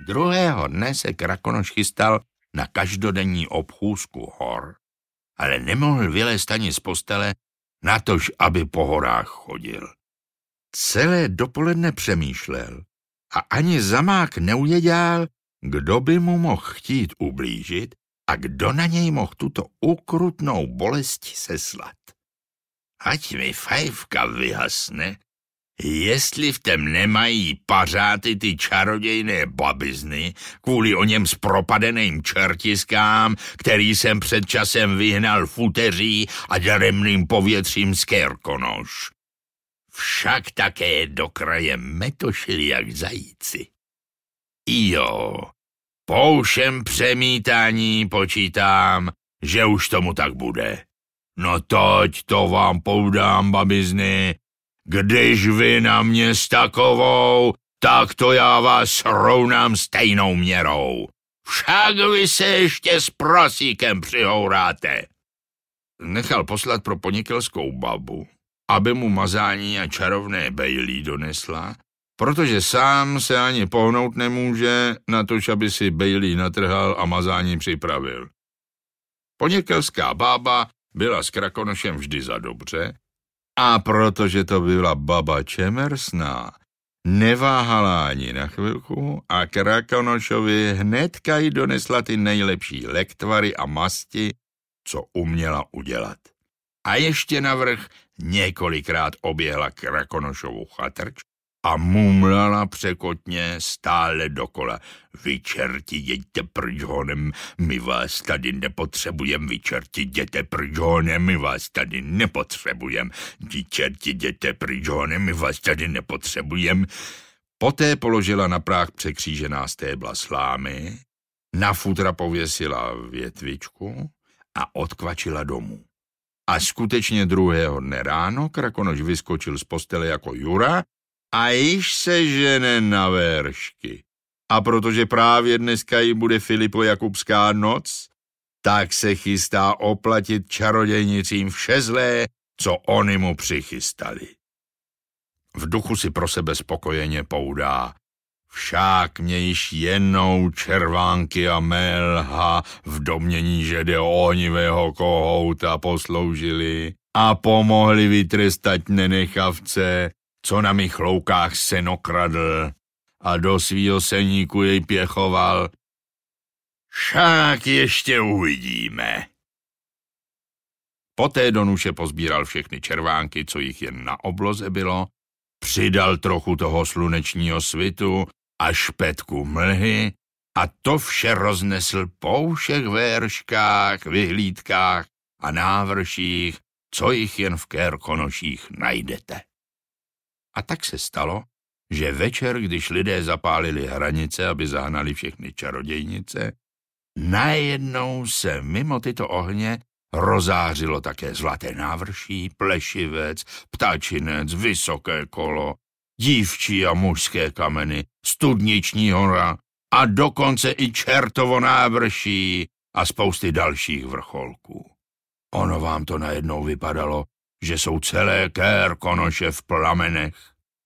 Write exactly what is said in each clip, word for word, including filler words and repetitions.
Druhého dne se Krakonoš chystal na každodenní obchůzku hor, ale nemohl vylézt ani z postele, natož aby po horách chodil. Celé dopoledne přemýšlel a ani zamák neuvěděl, kdo by mu mohl chtít ublížit a kdo na něj mohl tuto ukrutnou bolesti seslat. Ať mi fajfka vyhasne, jestli v tem nemají pařáty ty čarodějné babizny kvůli o něm zpropadeným čertiskám, který jsem před časem vyhnal futeří a daremným povětřím z Krkonoš. Však také do kraje metošili jak zajíci. Jo, po všem přemítání počítám, že už tomu tak bude. No toť to vám poudám, babizny, když vy na mě s takovou, tak to já vás srovnám stejnou měrou. Však vy se ještě s prosíkem přihouráte. Nechal poslat pro ponikelskou babu, aby mu mazání a čarovné bejlí donesla, protože sám se ani pohnout nemůže, natož aby si bejlí natrhal a mazání připravil. Ponikelská bába byla s Krakonošem vždy za dobře, a protože to byla baba čemersná, neváhala ani na chvilku a Krakonošovi hnedka jí donesla ty nejlepší lektvary a masti, co uměla udělat. A ještě navrch několikrát oběhla Krakonošovu chatrč a mumlala překotně stále dokola. Vy čerti, jeďte pryč honem, my vás tady nepotřebujem, vy čerti, jděte pryč honem, my vás tady nepotřebujem, vy čerti, jděte pryč honem, my vás tady nepotřebujem. Poté položila na práh překřížená stébla slámy, na futra pověsila větvičku a odkvačila domů. A skutečně druhého dne ráno Krakonoš vyskočil z postele jako Jura a již se žene na veršky. A protože právě dneska jí bude Filipo-Jakubská noc, tak se chystá oplatit čarodějnicím vše zlé, co oni mu přichystali. V duchu si pro sebe spokojeně poudá. Však mě již jednou červánky a melha v domnění, že jde o ohnivého kohouta posloužili a pomohli vytrestat nenechavce, co na mých loukách seno kradl a do svýho seníku jej pěchoval. Však ještě uvidíme. Poté do nuše pozbíral všechny červánky, co jich jen na obloze bylo, přidal trochu toho slunečního svitu a špetku mlhy a to vše roznesl po všech verškách, vyhlídkách a návrších, co jich jen v Krkonoších najdete. A tak se stalo, že večer, když lidé zapálili hranice, aby zahnali všechny čarodějnice, najednou se mimo tyto ohně rozářilo také zlaté návrší, plešivec, ptačinec, vysoké kolo, dívčí a mužské kameny, studniční hora a dokonce i čertovo návrší a spousty dalších vrcholků. Ono vám to najednou vypadalo, že jsou celé Krkonoše v plamenech.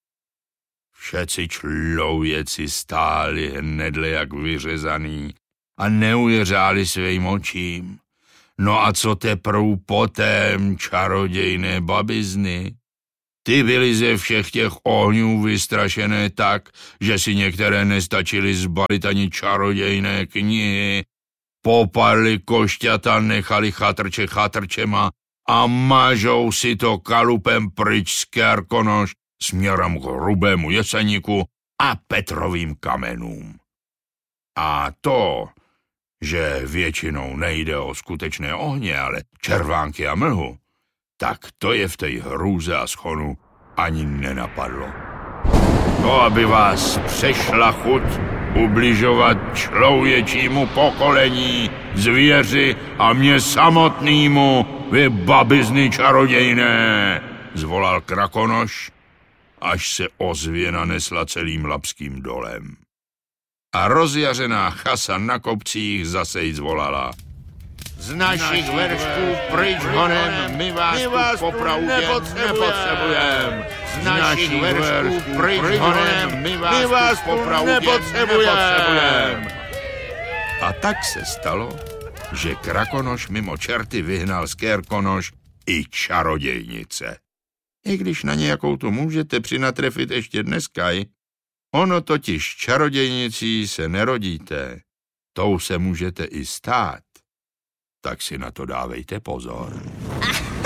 Všeci člověci stáli hnedle jak vyřezaný a neuvěřáli svým očím. No a co teprv potom čarodějné babizny? Ty byly ze všech těch ohňů vystrašené tak, že si některé nestačily zbalit ani čarodějné knihy, popadly košťata, nechali chatrče chatrčema a mažou si to kalupem pryč z Krkonoš směrem k hrubému jeseníku a Petrovým kamenům. A to, že většinou nejde o skutečné ohně, ale červánky a mlhu, tak to je v té hrůze a schonu ani nenapadlo. To, aby vás přešla chuť ubližovat člověčímu pokolení, zvěři a mě samotnýmu, vy babizny čarodějné, zvolal Krakonoš, až se ozvěna nesla celým Lapským dolem. A rozjařená chasa na kopcích zase jí zvolala. Z našich veršků pryč honem, my vás, my vás tu popravdě nepotřebujeme. z našich veršků, pryč honem, my vás, my vás tu nepotřebujeme. A tak se stalo, že Krakonoš mimo čerty vyhnal z Kérkonoš i čarodějnice. I když na nějakou tu můžete přinatrefit ještě dneska, ono totiž čarodějnicí se nerodíte, tou se můžete i stát. Tak si na to dávejte pozor.